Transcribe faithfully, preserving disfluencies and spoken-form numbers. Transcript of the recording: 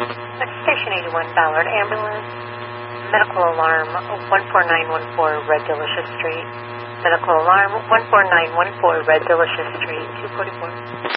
Station eighty-one, Ballard Ambulance. Medical alarm one four nine one four, Red Delicious Street. Medical alarm one four nine one four, Red Delicious Street, two forty-four.